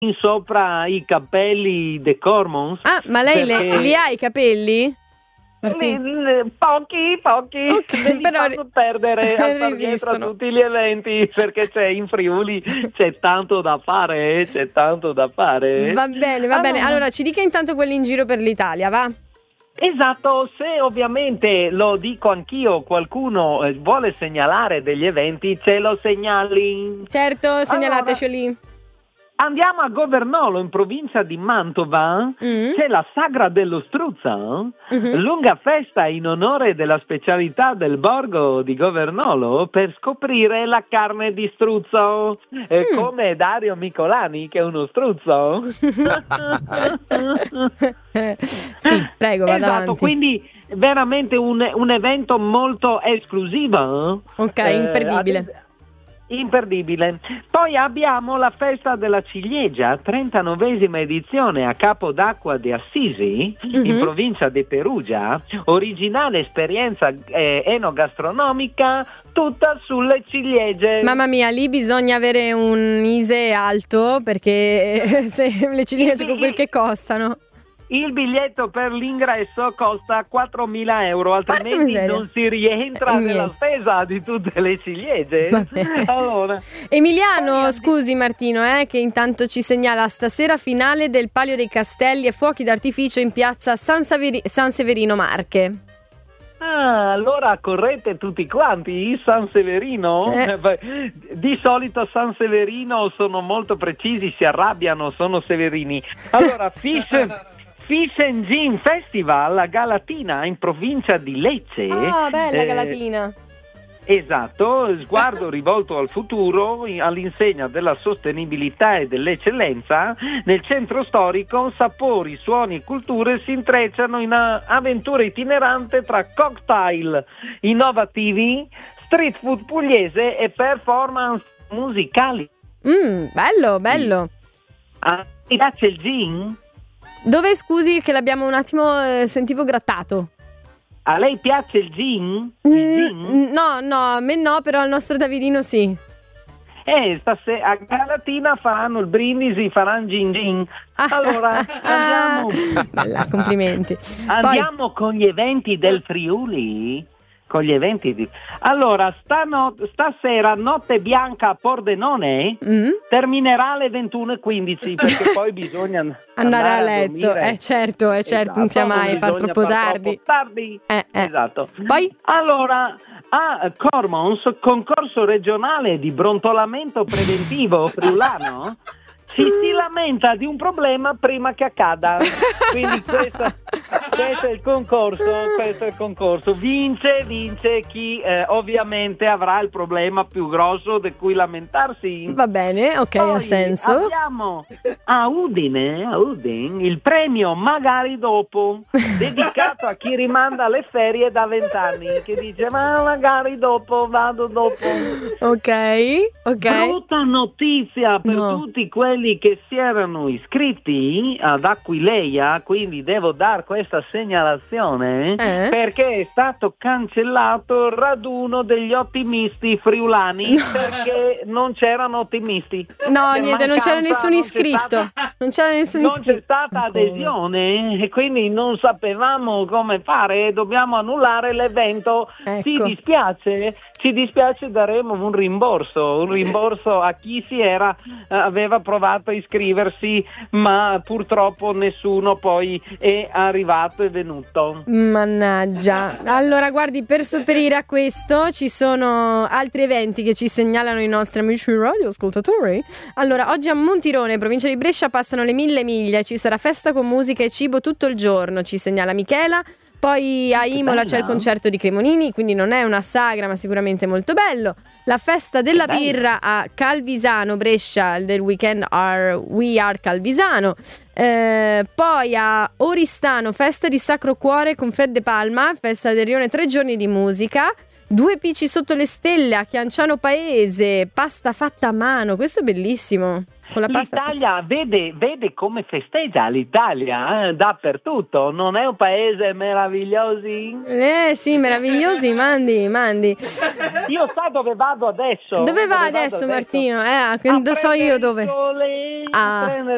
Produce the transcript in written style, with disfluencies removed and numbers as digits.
sopra i capelli de Cormons. Ah, ma lei li ha i capelli? Pochi, Okay, li però fanno perdere a star dietro a resistono. tutti gli eventi, perché in Friuli c'è tanto da fare, Va bene. Allora ci dica intanto quelli in giro per l'Italia, va? Esatto, se ovviamente lo dico anch'io, qualcuno vuole segnalare degli eventi, ce lo segnali. Certo, segnalateceli. Andiamo a Governolo, in provincia di Mantova. C'è la Sagra dello Struzzo, lunga festa in onore della specialità del borgo di Governolo per scoprire la carne di struzzo, come Dario Micolani, che è uno struzzo. Sì, prego, vada Esatto, avanti. quindi veramente un evento molto esclusivo. Ok, imperdibile. Imperdibile. Poi abbiamo la festa della ciliegia, 39esima edizione a Capodacqua di Assisi, in provincia di Perugia, originale esperienza enogastronomica tutta sulle ciliegie. Mamma mia, lì bisogna avere un ISEE alto, perché se le ciliegie con quel che costano. Il biglietto per l'ingresso costa 4.000 euro, altrimenti non si rientra nella spesa di tutte le ciliegie. Allora, Emiliano, scusi Martino, che intanto ci segnala stasera finale del Palio dei Castelli e fuochi d'artificio in piazza San Severino Marche. Ah, allora correte tutti quanti, San Severino? Di solito San Severino sono molto precisi, si arrabbiano, sono severini. Allora, Fish and Gin Festival a Galatina, in provincia di Lecce. Ah, bella Galatina. Esatto, sguardo rivolto al futuro all'insegna della sostenibilità e dell'eccellenza. Nel centro storico sapori, suoni e culture si intrecciano in avventura itinerante tra cocktail innovativi, street food pugliese e performance musicali. Bello. Ti piace il gin? Dove, scusi, che l'abbiamo un attimo sentivo grattato. A lei piace il gin? No, a me no, però al nostro Davidino sì. Stasera a Galatina faranno il brindisi, faranno gin. Allora, andiamo. Bella, complimenti. Andiamo con gli eventi del Friuli. Allora, stasera Notte Bianca a Pordenone terminerà alle 21:15, perché poi bisogna andare a letto. dormire. Certo, Esatto, non sia mai far troppo tardi. Esatto. Poi? Allora, a Cormons, concorso regionale di brontolamento preventivo friulano, ci si lamenta di un problema prima che accada. Quindi questo è il concorso. Vince chi ovviamente avrà il problema più grosso di cui lamentarsi. Va bene, ok, Poi ha senso. abbiamo a Udine il premio Magari Dopo, dedicato a chi rimanda le ferie da 20 anni, che dice ma magari dopo, vado dopo. Ok. Brutta notizia per tutti quelli che si erano iscritti ad Aquileia, quindi devo dare questa segnalazione, perché è stato cancellato il raduno degli ottimisti friulani, perché non c'erano ottimisti. No, niente, non c'era nessun iscritto. Non c'è stata adesione e quindi non sapevamo come fare, dobbiamo annullare l'evento. Ecco. Ci dispiace, daremo un rimborso a chi aveva provato a iscriversi, ma purtroppo nessuno poi è arrivato e venuto. Mannaggia. Allora, guardi, per sopperire a questo ci sono altri eventi che ci segnalano i nostri amici radioascoltatori. Allora, oggi a Montirone, provincia di Brescia, passano le 1000 miglia e ci sarà festa con musica e cibo tutto il giorno, ci segnala Michela. Poi a Imola c'è il concerto di Cremonini, quindi non è una sagra, ma sicuramente molto bello. La festa della birra a Calvisano, Brescia, del weekend We Are Calvisano. Poi a Oristano, festa di Sacro Cuore con Fred De Palma, festa del Rione, 3 giorni di musica. 2 PC sotto le stelle a Chianciano Paese, pasta fatta a mano, questo è bellissimo. Con la pasta L'Italia vede come festeggia l'Italia dappertutto, non è un paese meraviglioso? Sì, meravigliosi, mandi. Io so dove vado adesso. Dove va adesso Martino? So io dove. A prendere